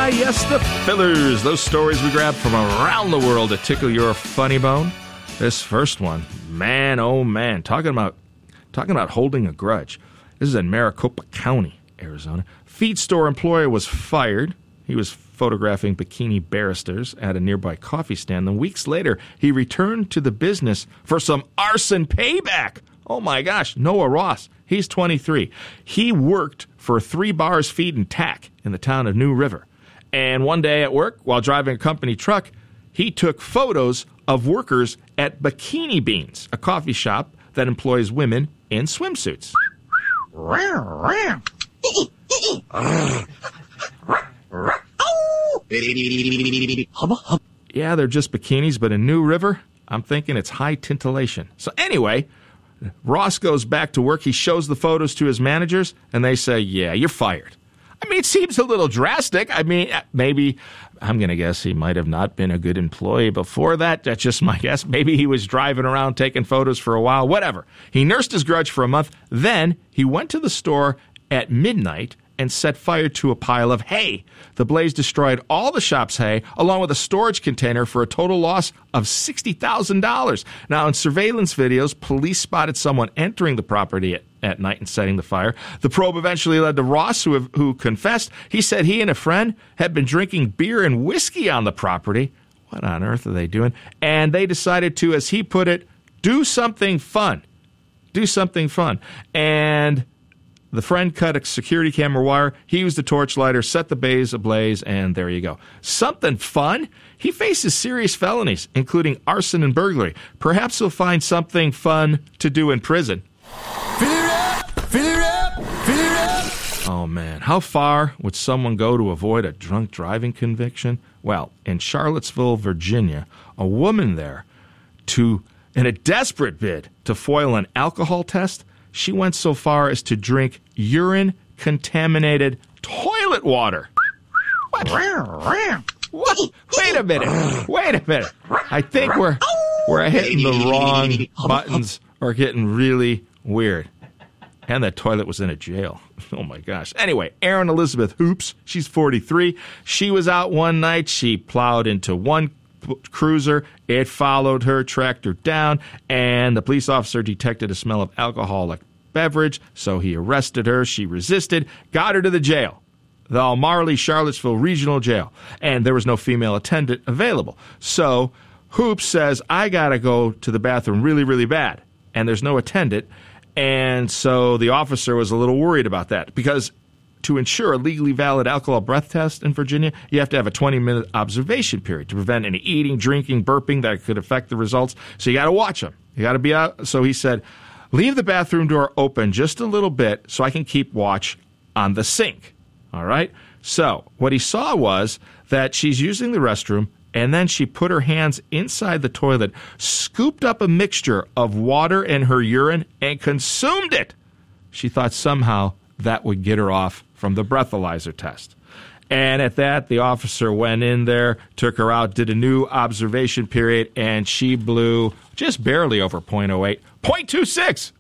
yes, the fillers. Those stories we grab from around the world to tickle your funny bone. This first one, man, oh man, talking about holding a grudge. This is in Maricopa County, Arizona. Feed store employee was fired. He was photographing bikini barristers at a nearby coffee stand. Then weeks later, he returned to the business for some arson payback. Oh my gosh, Noah Ross. He's 23. He worked for 3 Bars Feed and Tack in the town of New River. And one day at work, while driving a company truck, he took photos of workers at Bikini Beans, a coffee shop that employs women in swimsuits. Yeah, they're just bikinis, but in New River, I'm thinking it's high tintillation. So anyway, Ross goes back to work. He shows the photos to his managers, and they say, yeah, you're fired. I mean, it seems a little drastic. I mean, maybe, I'm going to guess he might have not been a good employee before that. That's just my guess. Maybe he was driving around taking photos for a while, whatever. He nursed his grudge for a month. Then he went to the store at midnight and set fire to a pile of hay. The blaze destroyed all the shop's hay, along with a storage container, for a total loss of $60,000. Now, in surveillance videos, police spotted someone entering the property at night and setting the fire. The probe eventually led to Ross, who confessed. He said he and a friend had been drinking beer and whiskey on the property. What on earth are they doing? And they decided to, as he put it, do something fun. Do something fun. And the friend cut a security camera wire. He used a torch lighter, set the blaze ablaze, and there you go. Something fun? He faces serious felonies, including arson and burglary. Perhaps he'll find something fun to do in prison. Fill it up! Fill it up! Fill it up! Oh, man. How far would someone go to avoid a drunk driving conviction? Well, in Charlottesville, Virginia, a woman there, in a desperate bid to foil an alcohol test, she went so far as to drink urine-contaminated toilet water. What? What? Wait a minute. I think we're hitting the wrong buttons or getting really weird. And that toilet was in a jail. Oh, my gosh. Anyway, Erin Elizabeth Hoops, she's 43. She was out one night. She plowed into one cruiser. It followed her, tracked her down, and the police officer detected a smell of alcoholic beverage, so he arrested her. She resisted, got her to the jail, the Almarley Charlottesville Regional Jail, and there was no female attendant available. So Hoops says, I got to go to the bathroom really, really bad, and there's no attendant, and so the officer was a little worried about that, because to ensure a legally valid alcohol breath test in Virginia, you have to have a 20-minute observation period to prevent any eating, drinking, burping that could affect the results. So you got to watch them. You got to be out. So he said, leave the bathroom door open just a little bit so I can keep watch on the sink. All right? So what he saw was that she's using the restroom, and then she put her hands inside the toilet, scooped up a mixture of water and her urine, and consumed it. She thought somehow that would get her off from the breathalyzer test. And at that, the officer went in there, took her out, did a new observation period, and she blew just barely over 0.08, 0.26.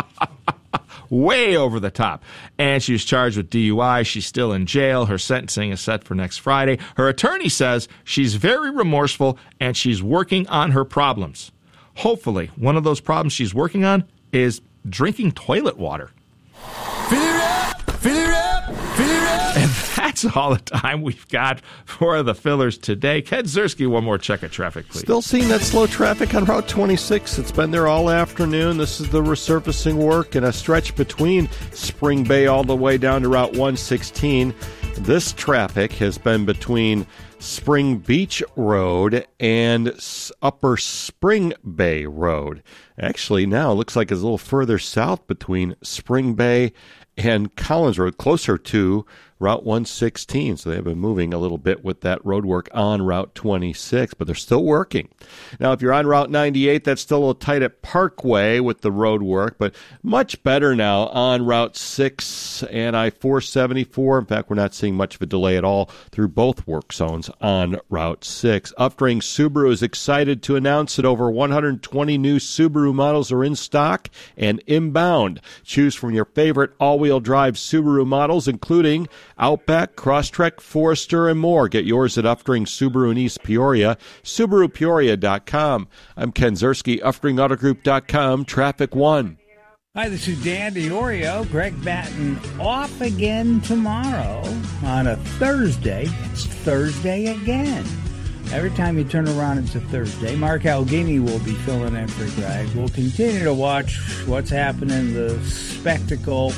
Way over the top. And she was charged with DUI. She's still in jail. Her sentencing is set for next Friday. Her attorney says she's very remorseful and she's working on her problems. Hopefully, one of those problems she's working on is drinking toilet water. Fill it up! Fill it up! Fill it up! And that's all the time we've got for the fillers today. Ken Ziersky, one more check of traffic, please. Still seeing that slow traffic on Route 26. It's been there all afternoon. This is the resurfacing work and a stretch between Spring Bay all the way down to Route 116. This traffic has been between Spring Beach Road and Upper Spring Bay Road. Actually, now it looks like it's a little further south between Spring Bay and Collins Road, closer to Route 116. So they've been moving a little bit with that road work on Route 26, but they're still working. Now, if you're on Route 98, that's still a little tight at Parkway with the road work, but much better now on Route 6 and I-474. In fact, we're not seeing much of a delay at all through both work zones turns on Route 6. Upring Subaru is excited to announce that over 120 new Subaru models are in stock and inbound. Choose from your favorite all-wheel drive Subaru models, including Outback, Crosstrek, Forester, and more. Get yours at Upring Subaru in East Peoria, SubaruPeoria.com. I'm Ken Zerski, UpringAutoGroup.com, Traffic One. Hi, this is Dan DiOrio. Greg Batten off again tomorrow on a Thursday. It's Thursday again. Every time you turn around, it's a Thursday. Mark Algini will be filling in for Greg. We'll continue to watch what's happening, the spectacle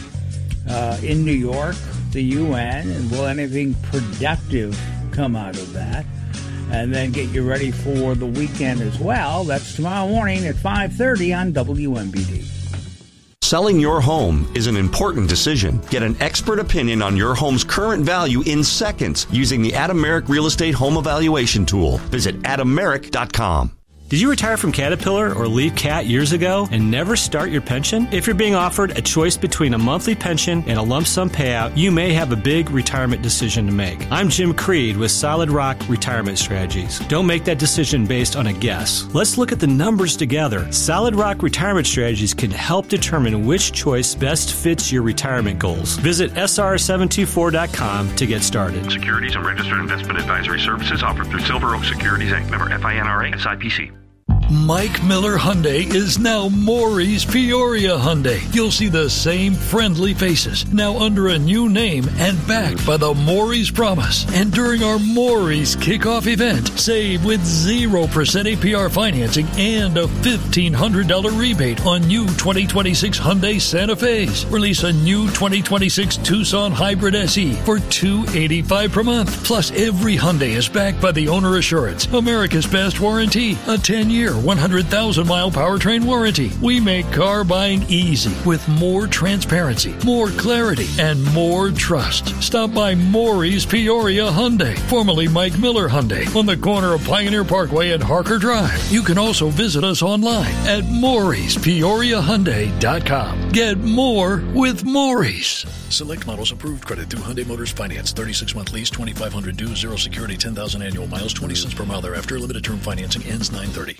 in New York, the UN, and will anything productive come out of that? And then get you ready for the weekend as well. That's tomorrow morning at 5:30 on WMBD. Selling your home is an important decision. Get an expert opinion on your home's current value in seconds using the Adameric Real Estate Home Evaluation Tool. Visit adameric.com. Did you retire from Caterpillar or leave CAT years ago and never start your pension? If you're being offered a choice between a monthly pension and a lump sum payout, you may have a big retirement decision to make. I'm Jim Creed with Solid Rock Retirement Strategies. Don't make that decision based on a guess. Let's look at the numbers together. Solid Rock Retirement Strategies can help determine which choice best fits your retirement goals. Visit sr724.com to get started. Securities and registered investment advisory services offered through Silver Oak Securities Inc. Member FINRA SIPC. Mike Miller Hyundai is now Maury's Peoria Hyundai. You'll see the same friendly faces, now under a new name and backed by the Maury's Promise. And during our Maury's kickoff event, save with 0% APR financing and a $1,500 rebate on new 2026 Hyundai Santa Fe's. Release a new 2026 Tucson Hybrid SE for $285 per month. Plus, every Hyundai is backed by the Owner Assurance, America's best warranty, a 10-year 100,000-mile powertrain warranty. We make car buying easy with more transparency, more clarity, and more trust. Stop by Maury's Peoria Hyundai, formerly Mike Miller Hyundai, on the corner of Pioneer Parkway and Harker Drive. You can also visit us online at MaurysPeoriaHyundai.com. Get more with Maury's. Select models approved. Credit through Hyundai Motors Finance. 36-month lease, $2,500 due, 0 security, 10,000 annual miles, 20 cents per mile thereafter. Limited term financing ends 9/30.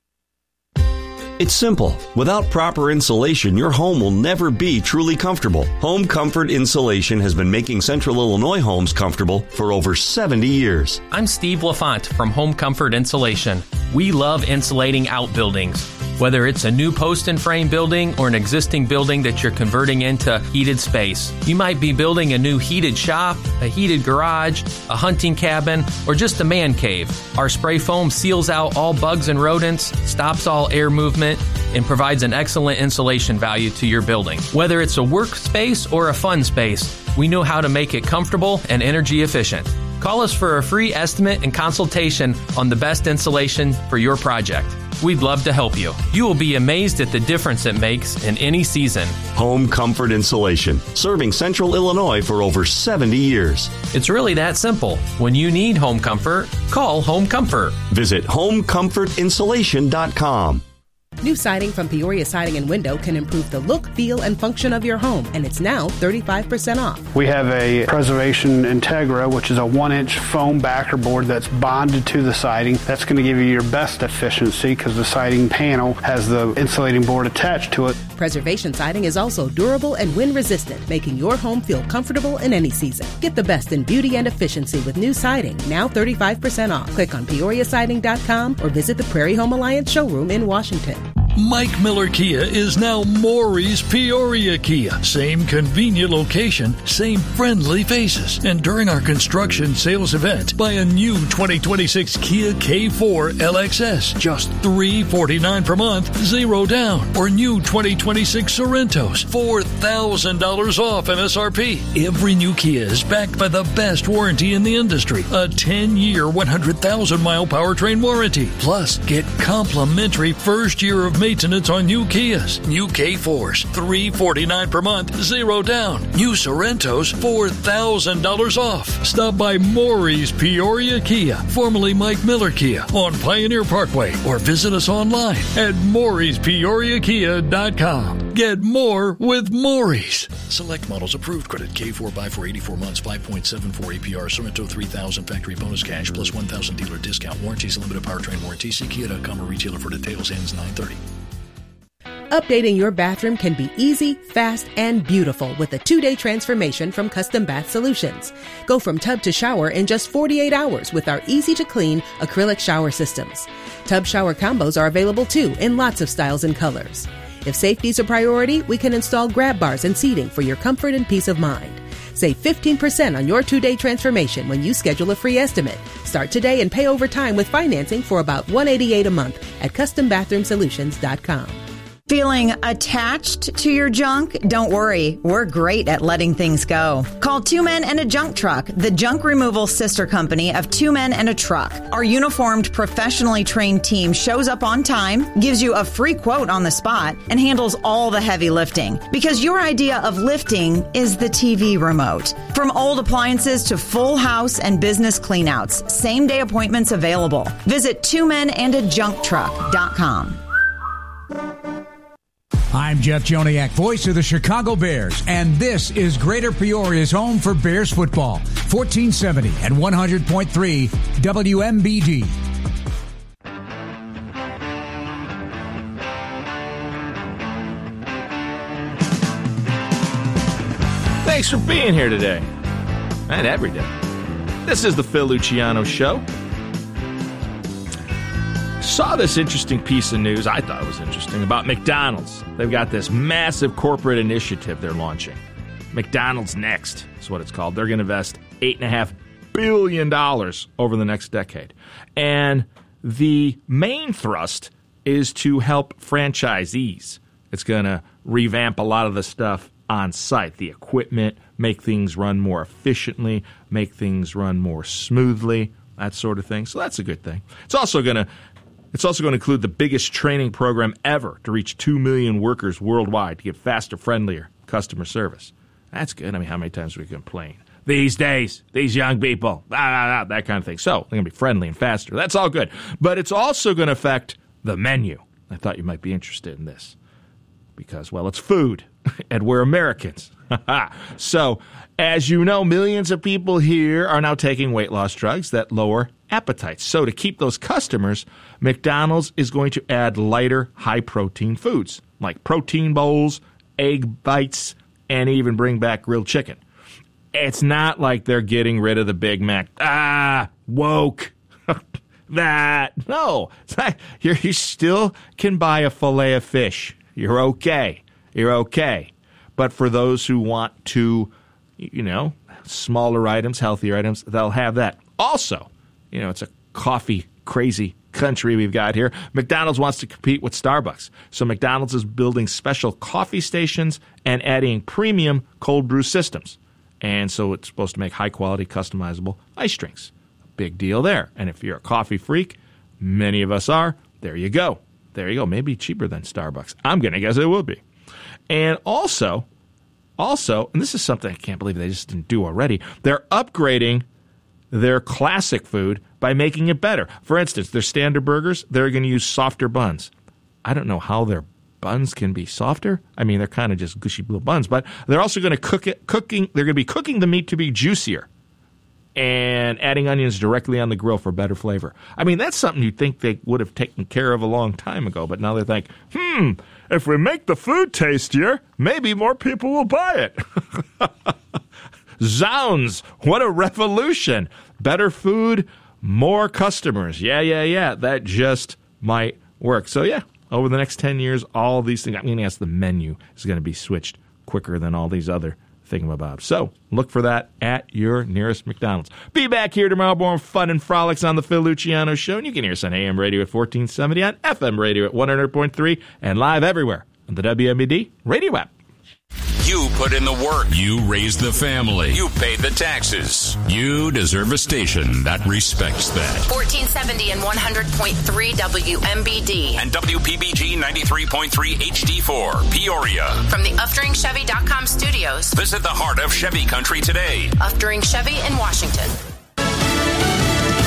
It's simple. Without proper insulation, your home will never be truly comfortable. Home Comfort Insulation has been making Central Illinois homes comfortable for over 70 years. I'm Steve LaFont from Home Comfort Insulation. We love insulating outbuildings. Whether it's a new post and frame building or an existing building that you're converting into heated space. You might be building a new heated shop, a heated garage, a hunting cabin, or just a man cave. Our spray foam seals out all bugs and rodents, stops all air movement, and provides an excellent insulation value to your building. Whether it's a workspace or a fun space, we know how to make it comfortable and energy efficient. Call us for a free estimate and consultation on the best insulation for your project. We'd love to help you. You will be amazed at the difference it makes in any season. Home Comfort Insulation, serving Central Illinois for over 70 years. It's really that simple. When you need home comfort, call Home Comfort. Visit HomeComfortInsulation.com. New siding from Peoria Siding and Window can improve the look, feel, and function of your home, and it's now 35% off. We have a Preservation Integra, which is a 1-inch foam backer board that's bonded to the siding. That's going to give you your best efficiency because the siding panel has the insulating board attached to it. Preservation siding is also durable and wind-resistant, making your home feel comfortable in any season. Get the best in beauty and efficiency with new siding, now 35% off. Click on PeoriaSiding.com or visit the Prairie Home Alliance showroom in Washington. Mike Miller Kia is now Maury's Peoria Kia. Same convenient location, same friendly faces. And during our construction sales event, buy a new 2026 Kia K4 LXS, just $349 per month, 0 down. Or new 2026 Sorrentos, $4,000 off MSRP. Every new Kia is backed by the best warranty in the industry, a 10-year, 100,000-mile powertrain warranty. Plus, get complimentary first year of maintenance on new Kias. New K4s, $349 per month, 0 down. New Sorrentos, $4,000 off. Stop by Maury's Peoria Kia, formerly Mike Miller Kia, on Pioneer Parkway, or visit us online at MaurysPeoriaKia.com. Get more with Maury's. Select models approved. Credit K4x4 84 months, 5.74 APR. Sorrento 3000 factory bonus cash plus 1,000 dealer discount. Warranties limited powertrain warranty. See Kia.com or retailer for details. Ends 9/30. Updating your bathroom can be easy, fast, and beautiful with a 2-day transformation from Custom Bath Solutions. Go from tub to shower in just 48 hours with our easy-to-clean acrylic shower systems. Tub shower combos are available too in lots of styles and colors. If safety's a priority, we can install grab bars and seating for your comfort and peace of mind. Save 15% on your 2-day transformation when you schedule a free estimate. Start today and pay over time with financing for about $188 a month at CustomBathroomSolutions.com. Feeling attached to your junk? Don't worry, we're great at letting things go. Call Two Men and a Junk Truck, the junk removal sister company of Two Men and a Truck. Our uniformed, professionally trained team shows up on time, gives you a free quote on the spot, and handles all the heavy lifting. Because your idea of lifting is the TV remote. From old appliances to full house and business cleanouts, same-day appointments available. Visit twomenajuncktruck.com. I'm Jeff Joniak, voice of the Chicago Bears, and this is Greater Peoria's home for Bears football. 1470 and 100.3 WMBD. Thanks for being here today, and every day. This is the Phil Luciano Show. Saw this interesting piece of news, I thought it was interesting, about McDonald's. They've got this massive corporate initiative they're launching. McDonald's Next is what it's called. They're going to invest $8.5 billion over the next decade. And the main thrust is to help franchisees. It's going to revamp a lot of the stuff on site, the equipment, make things run more efficiently, make things run more smoothly, that sort of thing. So that's a good thing. It's also going to include the biggest training program ever to reach 2 million workers worldwide to get faster, friendlier customer service. That's good. I mean, how many times do we complain? These days, these young people, that kind of thing. So they're going to be friendly and faster. That's all good. But it's also going to affect the menu. I thought you might be interested in this because, well, it's food, and we're Americans. So, as you know, millions of people here are now taking weight loss drugs that lower appetites. So to keep those customers, McDonald's is going to add lighter, high-protein foods like protein bowls, egg bites, and even bring back grilled chicken. It's not like they're getting rid of the Big Mac. Woke. That. No. It's not, you still can buy a fillet of fish. You're okay. You're okay. But for those who want to, smaller items, healthier items, they'll have that. Also, it's a coffee-crazy country we've got here. McDonald's wants to compete with Starbucks. So McDonald's is building special coffee stations and adding premium cold brew systems. And so it's supposed to make high-quality, customizable ice drinks. Big deal there. And if you're a coffee freak, many of us are, there you go. There you go. Maybe cheaper than Starbucks. I'm going to guess it will be. And also, and this is something I can't believe they just didn't do already, they're upgrading their classic food by making it better. For instance, their standard burgers, they're going to use softer buns. I don't know how their buns can be softer. I mean, they're kind of just gushy little buns, but they're also going to they're going to be cooking the meat to be juicier and adding onions directly on the grill for better flavor. I mean, that's something you'd think they would have taken care of a long time ago, but now they think, if we make the food tastier, maybe more people will buy it. Zounds, what a revolution. Better food, more customers. Yeah. That just might work. So, yeah, over the next 10 years, all these things, I'm going to guess the menu is going to be switched quicker than all these other thingamabobs. So look for that at your nearest McDonald's. Be back here tomorrow, more fun and frolics on the Phil Luciano Show. And you can hear us on AM radio at 1470, on FM radio at 100.3, and live everywhere on the WMBD radio app. You put in the work. You raised the family. You paid the taxes. You deserve a station that respects that. 1470 and 100.3 WMBD. And WPBG 93.3 HD4, Peoria. From the UfDringChevy.com studios. Visit the heart of Chevy country today. Uftring Chevy in Washington.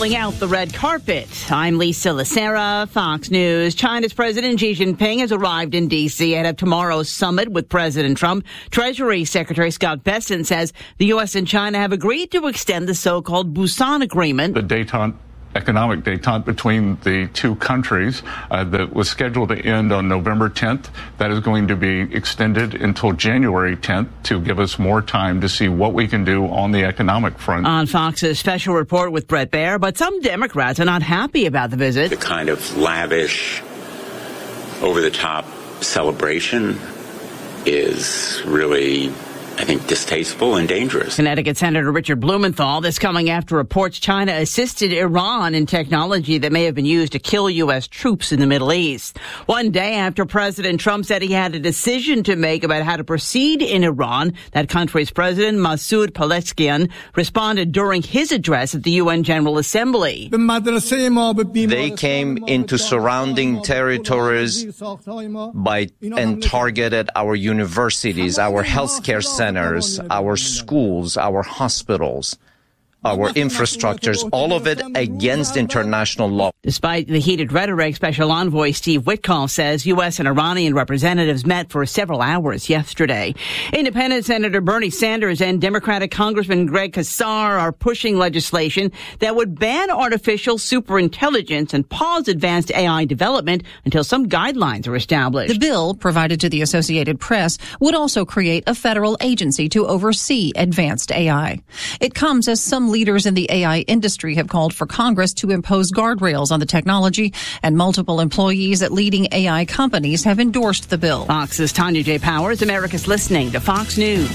rolling out the red carpet. I'm Lisa Lacera, Fox News. China's President Xi Jinping has arrived in D.C. ahead of tomorrow's summit with President Trump. Treasury Secretary Scott Bessent says the U.S. and China have agreed to extend the so-called Busan Agreement. The economic détente between the two countries that was scheduled to end on November 10th. That is going to be extended until January 10th to give us more time to see what we can do on the economic front. On Fox's special report with Brett Baer, but some Democrats are not happy about the visit. The kind of lavish, over-the-top celebration is really, I think, distasteful and dangerous. Connecticut Senator Richard Blumenthal, this coming after reports China assisted Iran in technology that may have been used to kill U.S. troops in the Middle East. One day after President Trump said he had a decision to make about how to proceed in Iran, that country's president, Masoud Pezeshkian, responded during his address at the UN General Assembly. They came into surrounding territories and targeted our universities, our healthcare centers, our schools, our hospitals, our infrastructures, all of it against international law. Despite the heated rhetoric, Special Envoy Steve Witkoff says U.S. and Iranian representatives met for several hours yesterday. Independent Senator Bernie Sanders and Democratic Congressman Greg Casar are pushing legislation that would ban artificial superintelligence and pause advanced AI development until some guidelines are established. The bill, provided to the Associated Press, would also create a federal agency to oversee advanced AI. It comes as some leaders in the AI industry have called for Congress to impose guardrails on the technology, and multiple employees at leading AI companies have endorsed the bill. Fox's Tanya J. Powers, America's listening to Fox News.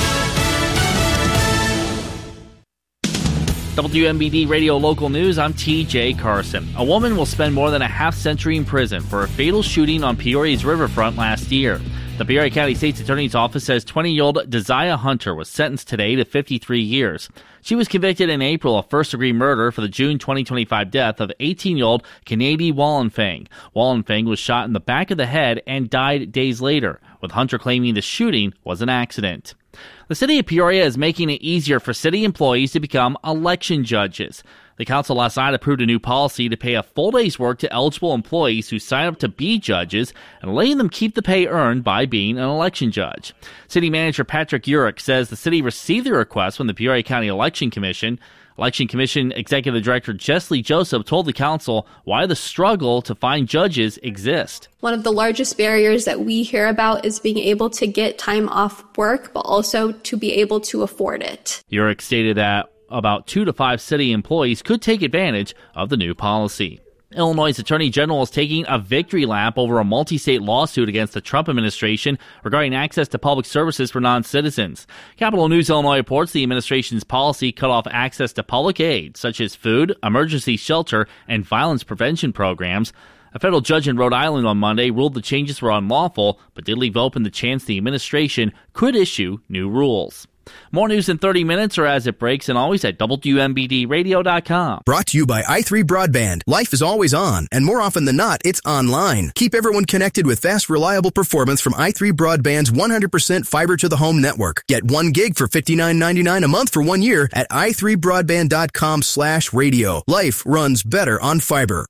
WMBD Radio Local News, I'm TJ Carson. A woman will spend more than a half-century in prison for a fatal shooting on Peoria's riverfront last year. The Peoria County State's Attorney's Office says 20-year-old Desire Hunter was sentenced today to 53 years. She was convicted in April of first-degree murder for the June 2025 death of 18-year-old Kennedy Wallenfang. Wallenfang was shot in the back of the head and died days later, with Hunter claiming the shooting was an accident. The city of Peoria is making it easier for city employees to become election judges. The council last night approved a new policy to pay a full day's work to eligible employees who sign up to be judges and letting them keep the pay earned by being an election judge. City Manager Patrick Urich says the city received the request from the Peoria County Election Commission. Election Commission Executive Director Jessie Joseph told the council why the struggle to find judges exists. One of the largest barriers that we hear about is being able to get time off work, but also to be able to afford it. Urich stated that about 2 to 5 city employees could take advantage of the new policy. Illinois' Attorney General is taking a victory lap over a multi-state lawsuit against the Trump administration regarding access to public services for non-citizens. Capital News Illinois reports the administration's policy cut off access to public aid, such as food, emergency shelter, and violence prevention programs. A federal judge in Rhode Island on Monday ruled the changes were unlawful, but did leave open the chance the administration could issue new rules. More news in 30 minutes or as it breaks, and always at WMBDradio.com. Brought to you by i3 Broadband. Life is always on, and more often than not, it's online. Keep everyone connected with fast, reliable performance from i3 Broadband's 100% fiber-to-the-home network. Get 1 gig for $59.99 a month for 1 year at i3broadband.com/radio. Life runs better on fiber.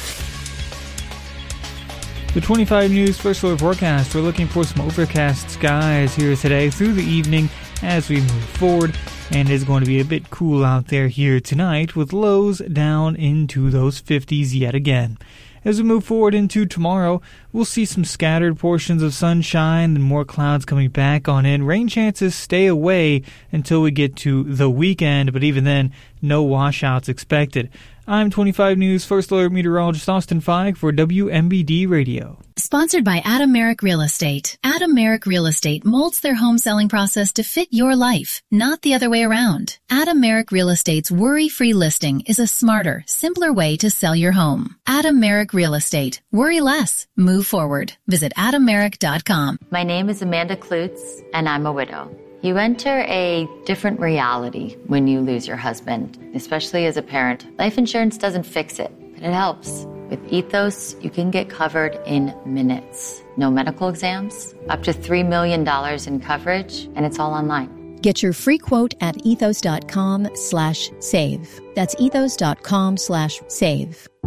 The 25 News First Alert forecast. We're looking for some overcast skies here today through the evening as we move forward, and it's going to be a bit cool out there here tonight with lows down into those 50s yet again. As we move forward into tomorrow, we'll see some scattered portions of sunshine and more clouds coming back on in. Rain chances stay away until we get to the weekend, but even then, no washouts expected. I'm 25 News First Alert meteorologist Austin Feig for WMBD Radio. Sponsored by Adam Merrick Real Estate. Adam Merrick Real Estate molds their home selling process to fit your life, not the other way around. Adam Merrick Real Estate's worry-free listing is a smarter, simpler way to sell your home. Adam Merrick Real Estate. Worry less. Move forward. Visit AdamMerrick.com. My name is Amanda Klutz, and I'm a widow. You enter a different reality when you lose your husband, especially as a parent. Life insurance doesn't fix it, but it helps. With Ethos, you can get covered in minutes. No medical exams, up to $3 million in coverage, and it's all online. Get your free quote at ethos.com/save. That's ethos.com/save.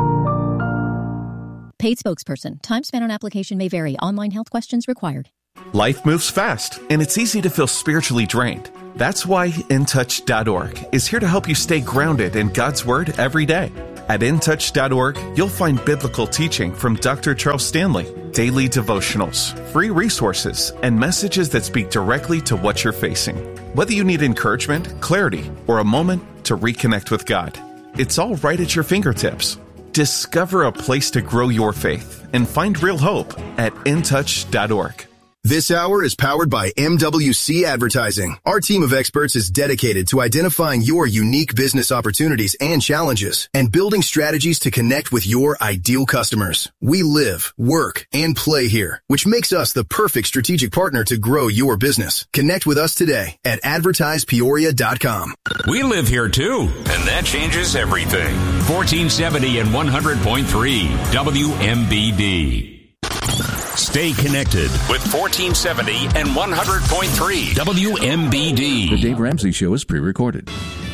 Paid spokesperson. Time spent on application may vary. Online health questions required. Life moves fast, and it's easy to feel spiritually drained. That's why InTouch.org is here to help you stay grounded in God's Word every day. At InTouch.org, you'll find biblical teaching from Dr. Charles Stanley, daily devotionals, free resources, and messages that speak directly to what you're facing. Whether you need encouragement, clarity, or a moment to reconnect with God, it's all right at your fingertips. Discover a place to grow your faith and find real hope at InTouch.org. This hour is powered by MWC Advertising. Our team of experts is dedicated to identifying your unique business opportunities and challenges and building strategies to connect with your ideal customers. We live, work, and play here, which makes us the perfect strategic partner to grow your business. Connect with us today at advertisepeoria.com. We live here too, and that changes everything. 1470 and 100.3 WMBD. Stay connected with 1470 and 100.3 WMBD. The Dave Ramsey Show is pre-recorded.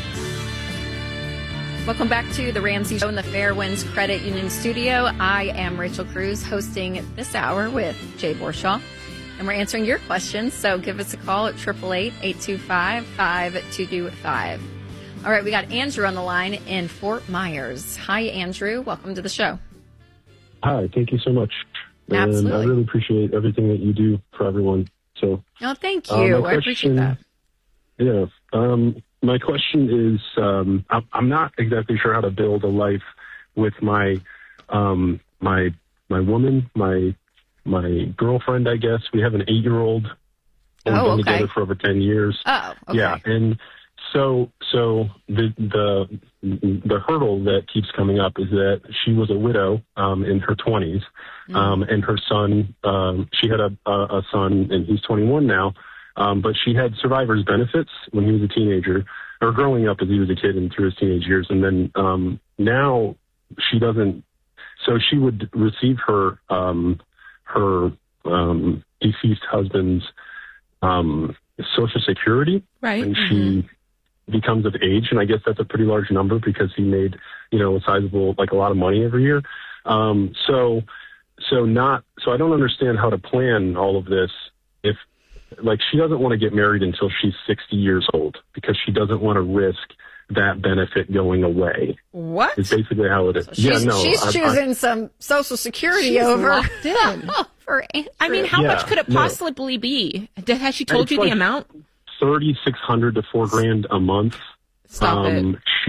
Welcome back to the Ramsey Show in the Fairwinds Credit Union studio. I am Rachel Cruz, hosting this hour with Jay Borshaw, and we're answering your questions. So give us a call at 888-825-5225. All right, we got Andrew on the line in Fort Myers. Hi, Andrew. Welcome to the show. Hi, thank you so much. Absolutely. And I really appreciate everything that you do for everyone. So, oh, thank you. I appreciate that. Yeah. My question is, I'm not exactly sure how to build a life with my my woman, my girlfriend, I guess. We have an 8-year-old. We've been together for over 10 years. Oh, okay. Yeah, and so the hurdle that keeps coming up is that she was a widow in her 20s, and her son, she had a son, and he's 21 now, but she had survivor's benefits when he was a teenager, or growing up as he was a kid and through his teenage years, and then now she doesn't. So she would receive her deceased husband's Social Security, right? And she becomes of age, and I guess that's a pretty large number because he made, a sizable, a lot of money every year. So I don't understand how to plan all of this if, she doesn't want to get married until she's 60 years old because she doesn't want to risk that benefit going away. What? It's basically how it is. She's choosing some Social Security over. Locked in. I mean, how much could it possibly be? Has she told you the amount? $3,600 to $4,000 a month. Stop it.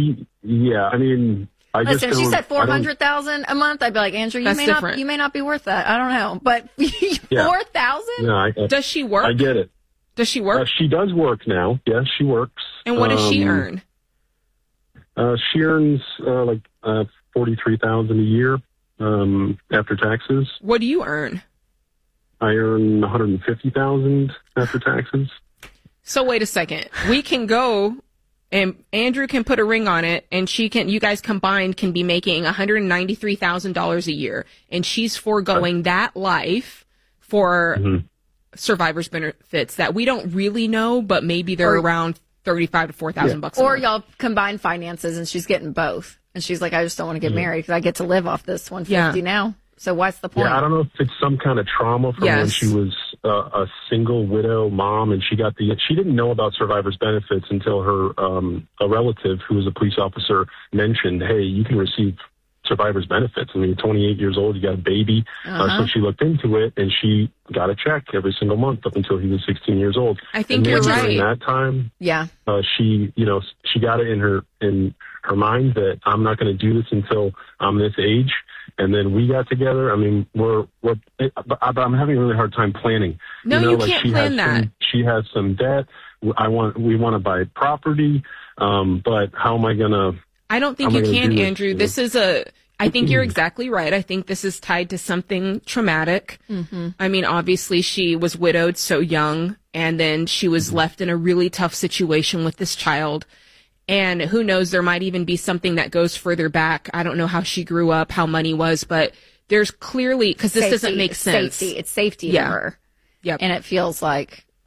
Listen, if she said $400,000 a month, I'd be like, Andrew, you may not be worth that. I don't know, but $4,000? Does she work? I get it. Does she work? She does work now. Yes, she works. And what does she earn? She earns $43,000 a year after taxes. What do you earn? I earn $150,000 after taxes. So wait a second. We can go and Andrew can put a ring on it, and you guys combined can be making $193,000 a year, and she's foregoing that life for survivor's benefits that we don't really know, but maybe they're around $35,000 to $4,000 or y'all combine finances and she's getting both, and she's like, I just don't want to get married because I get to live off this $150 now. So what's the point? Yeah, I don't know if it's some kind of trauma from when she was a single widow mom, and she didn't know about survivor's benefits until her a relative who was a police officer mentioned, hey, you can receive survivor's benefits. I mean, you're 28 years old, you got a baby. So she looked into it, and she got a check every single month up until he was 16 years old. I think you're right. During that time, she got it in her mind that I'm not going to do this until I'm this age. And then we got together. I mean, but I'm having a really hard time planning. No, you can't plan that. She has some debt. We want to buy property. But how am I going to? I don't think you can, Andrew. I think you're exactly right. I think this is tied to something traumatic. Mm-hmm. I mean, obviously she was widowed so young, and then she was left in a really tough situation with this child. And who knows, there might even be something that goes further back. I don't know how she grew up, how money was, but there's clearly, because this doesn't make sense. It's safety to her. Yep. And it feels like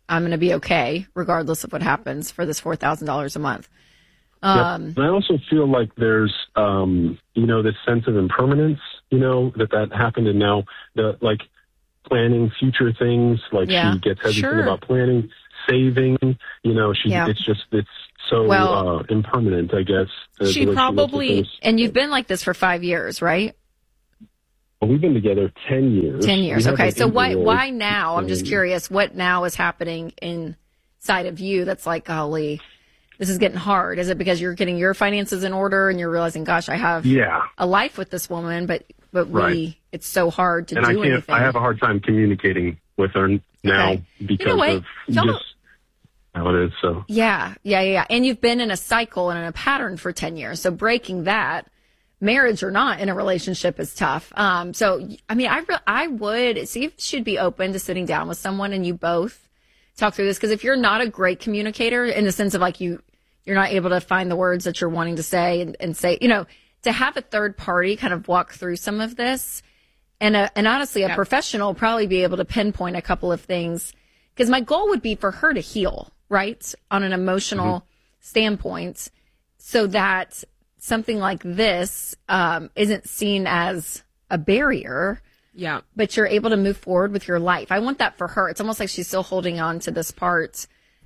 I'm going to be okay regardless of what happens for this $4,000 a month. And I also feel like there's, this sense of impermanence, that happened. And now planning future things, she gets hesitant about planning, saving, it's so impermanent, I guess. She probably, and you've been like this for 5 years, right? Well, we've been together 10 years. 10 years. Okay. So why now? I'm just curious what now is happening inside of you that's like, golly, this is getting hard. Is it because you're getting your finances in order and you're realizing, gosh, I have a life with this woman, but it's so hard to do anything. I have a hard time communicating with her now because of just how it is. So yeah. And you've been in a cycle and in a pattern for 10 years. So breaking that, marriage or not, in a relationship is tough. So, I mean, I would see if she'd be open to sitting down with someone and you both talk through this. Because if you're not a great communicator in the sense of like you're not able to find the words that you're wanting to say and say, to have a third party kind of walk through some of this and honestly, a professional probably be able to pinpoint a couple of things. Because my goal would be for her to heal, right, on an emotional standpoint, so that something like this isn't seen as a barrier. Yeah. But you're able to move forward with your life. I want that for her. It's almost like she's still holding on to this part.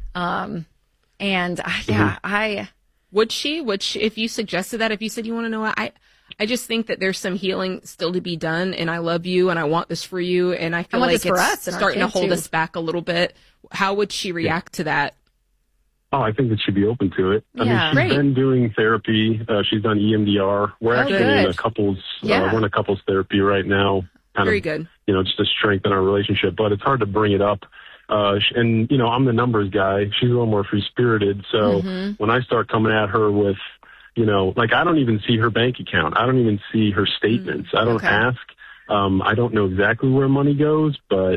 Would she, if you suggested that, if you said, you want to know what, I just think that there's some healing still to be done, and I love you and I want this for you, and I feel like it's starting to hold us back a little bit. How would she react to that? Oh, I think that she'd be open to it. I mean, she's been doing therapy. She's done EMDR. We're actually in a couples, we're in a couples therapy right now. Very good. Just to strengthen our relationship, but it's hard to bring it up. And I'm the numbers guy. She's a little more free spirited. So when I start coming at her with, I don't even see her bank account. I don't even see her statements. I don't ask. I don't know exactly where money goes, but,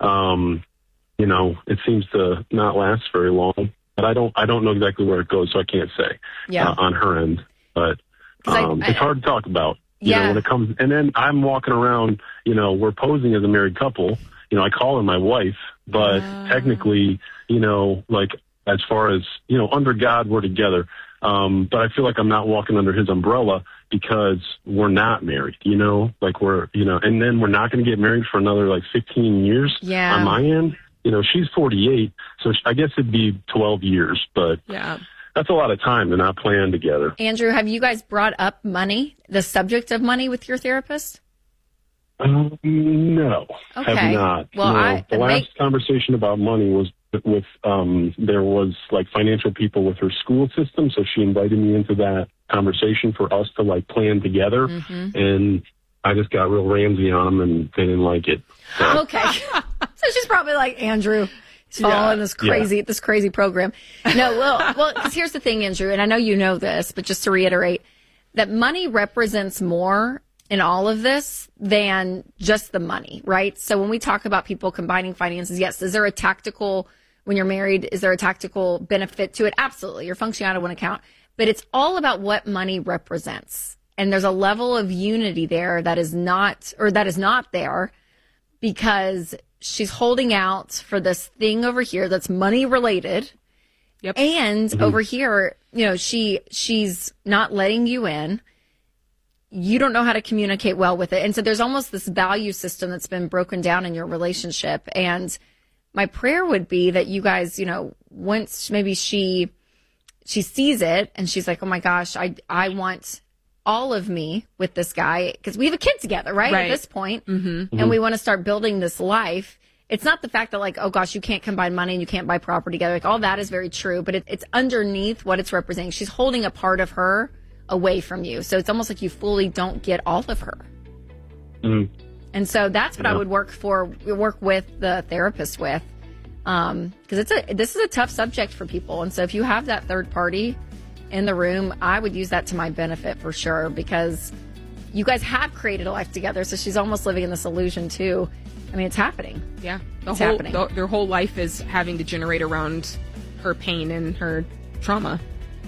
it seems to not last very long. But I don't know exactly where it goes, so I can't say on her end. But it's hard to talk about. When it comes, and then I'm walking around. We're posing as a married couple. I call her my wife, but technically, as far as under God, we're together. But I feel like I'm not walking under His umbrella because we're not married. And then we're not going to get married for another 15 years on my end. She's 48, so I guess it'd be 12 years, but that's a lot of time to not plan together. Andrew, have you guys brought up money, the subject of money, with your therapist? No, have not. Well, no. The last conversation about money was with, there was financial people with her school system, so she invited me into that conversation for us to plan together, and I just got real Ramsey on them, and they didn't like it. So. Okay. So she's probably like, Andrew, he's following this crazy program. No, well, because here's the thing, Andrew, and I know you know this, but just to reiterate, that money represents more in all of this than just the money, right? So when we talk about people combining finances, yes, is there a tactical, when you're married, is there a tactical benefit to it? Absolutely. You're functioning out of one account, but it's all about what money represents. And there's a level of unity there that is not there, because she's holding out for this thing over here that's money related. Yep. And over here, she's not letting you in. You don't know how to communicate well with it. And so there's almost this value system that's been broken down in your relationship. And my prayer would be that you guys, once maybe she sees it and she's like, oh my gosh, I want all of me with this guy, because we have a kid together, right? At this point, and we want to start building this life. It's not the fact that oh gosh, you can't combine money and you can't buy property together. All that is very true, but it's underneath what it's representing. She's holding a part of her away from you. So it's almost like you fully don't get all of her. And so that's what I would work with the therapist with. Because this is a tough subject for people. And so if you have that third party in the room, I would use that to my benefit for sure, because you guys have created a life together. So she's almost living in this illusion too. I mean, it's happening. Yeah. Happening. Their whole life is having to generate around her pain and her trauma.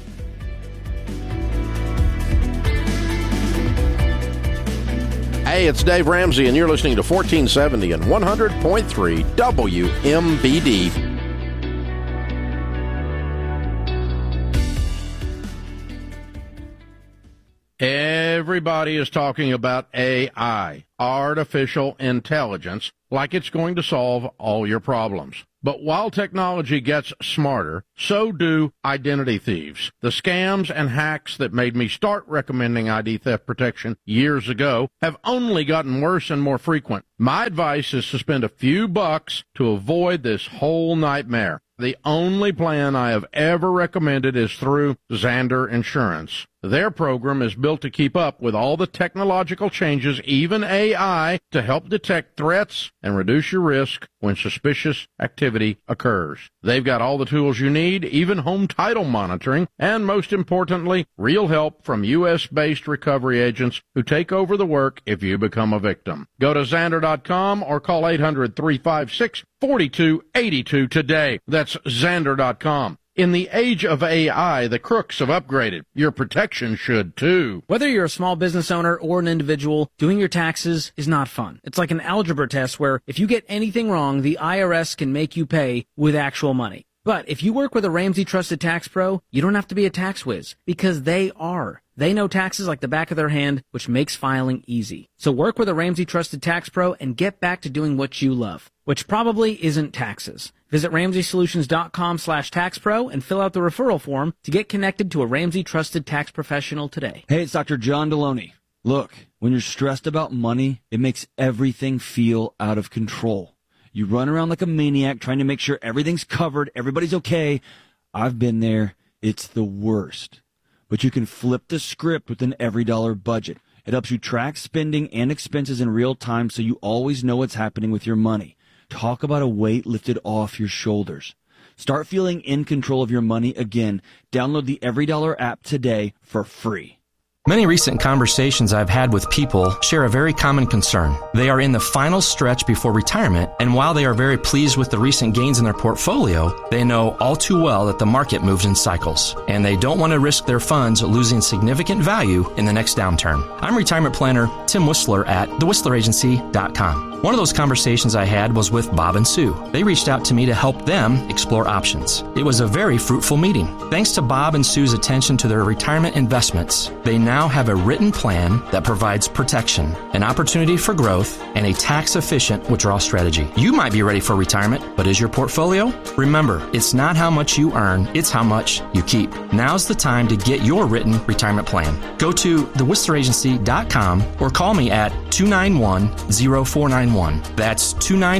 Hey, it's Dave Ramsey, and you're listening to 1470 and 100.3 WMBD. Everybody is talking about AI, artificial intelligence, like it's going to solve all your problems. But while technology gets smarter, so do identity thieves. The scams and hacks that made me start recommending ID theft protection years ago have only gotten worse and more frequent. My advice is to spend a few bucks to avoid this whole nightmare. The only plan I have ever recommended is through Zander Insurance. Their program is built to keep up with all the technological changes, even AI, to help detect threats and reduce your risk when suspicious activity occurs. They've got all the tools you need, even home title monitoring, and most importantly, real help from U.S.-based recovery agents who take over the work if you become a victim. Go to Zander.com or call 800-356-4282 today. That's Zander.com. In the age of AI, the crooks have upgraded. Your protection should too. Whether you're a small business owner or an individual, doing your taxes is not fun. It's like an algebra test where if you get anything wrong, the IRS can make you pay with actual money. But if you work with a Ramsey Trusted Tax Pro, you don't have to be a tax whiz, because they are. They know taxes like the back of their hand, which makes filing easy. So work with a Ramsey Trusted Tax Pro and get back to doing what you love, which probably isn't taxes. Visit RamseySolutions.com/taxpro and fill out the referral form to get connected to a Ramsey Trusted Tax Professional today. Hey, it's Dr. John Deloney. Look, when you're stressed about money, it makes everything feel out of control. You run around like a maniac trying to make sure everything's covered, everybody's okay. I've been there. It's the worst. But you can flip the script with an EveryDollar budget. It helps you track spending and expenses in real time so you always know what's happening with your money. Talk about a weight lifted off your shoulders. Start feeling in control of your money again. Download the EveryDollar app today for free. Many recent conversations I've had with people share a very common concern. They are in the final stretch before retirement, and while they are very pleased with the recent gains in their portfolio, they know all too well that the market moves in cycles, and they don't want to risk their funds losing significant value in the next downturn. I'm retirement planner Tim Whistler at thewhistleragency.com. One of those conversations I had was with Bob and Sue. They reached out to me to help them explore options. It was a very fruitful meeting. Thanks to Bob and Sue's attention to their retirement investments, they now have a written plan that provides protection, an opportunity for growth, and a tax-efficient withdrawal strategy. You might be ready for retirement, but is your portfolio? Remember, it's not how much you earn, it's how much you keep. Now's the time to get your written retirement plan. Go to thewhistleragency.com or call me at 291-0491. That's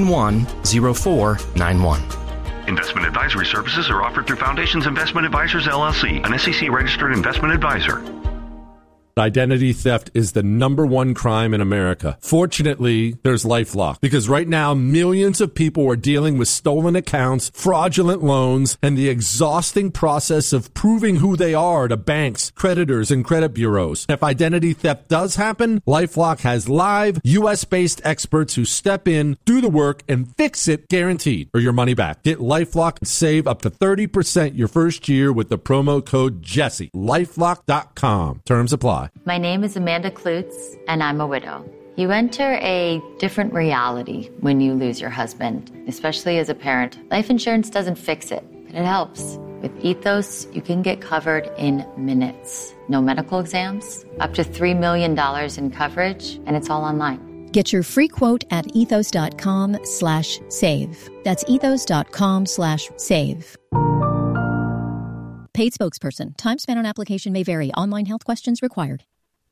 291-0491. Investment advisory services are offered through Foundations Investment Advisors, LLC, an SEC-registered investment advisor. Identity theft is the #1 crime in America. Fortunately, there's LifeLock, because right now millions of people are dealing with stolen accounts, fraudulent loans, and the exhausting process of proving who they are to banks, creditors, and credit bureaus. If identity theft does happen, LifeLock has live US-based experts who step in, do the work, and fix it, guaranteed, or your money back. Get LifeLock and save up to 30% your first year with the promo code Jesse. LifeLock.com. Terms apply. My name is Amanda Klutz, and I'm a widow. You enter a different reality when you lose your husband, especially as a parent. Life insurance doesn't fix it, but it helps. With Ethos, you can get covered in minutes. No medical exams, up to $3 million in coverage, and it's all online. Get your free quote at ethos.com/save. That's ethos.com/save. Paid spokesperson. Time spent on application may vary. Online health questions required.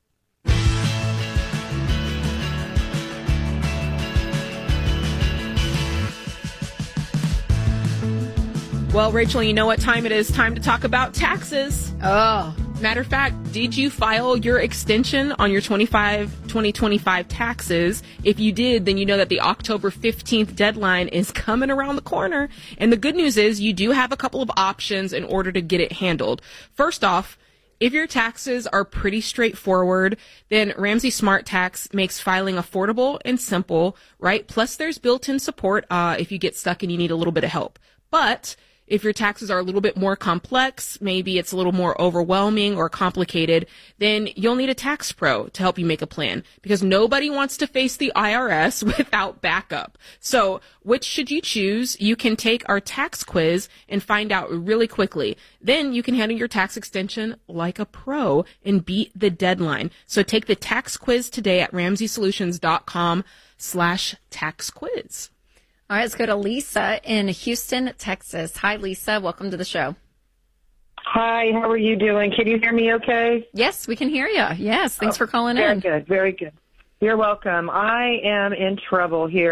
Well, Rachel, you know what time it is. Time to talk about taxes. Oh, matter of fact, did you file your extension on your 2025 taxes? If you did, then you know that the October 15th deadline is coming around the corner. And the good news is you do have a couple of options in order to get it handled. First off, if your taxes are pretty straightforward, then Ramsey Smart Tax makes filing affordable and simple, right? Plus, there's built-in support if you get stuck and you need a little bit of help. But if your taxes are a little bit more complex, maybe it's a little more overwhelming or complicated, then you'll need a tax pro to help you make a plan, because nobody wants to face the IRS without backup. So which should you choose? You can take our tax quiz and find out really quickly. Then you can handle your tax extension like a pro and beat the deadline. So take the tax quiz today at RamseySolutions.com/tax quiz. All right, let's go to Lisa in Houston, Texas. Hi, Lisa. Welcome to the show. Hi, how are you doing? Can you hear me okay? Yes, we can hear you. Yes, thanks for calling very in. Very good, very good. You're welcome. I am in trouble here.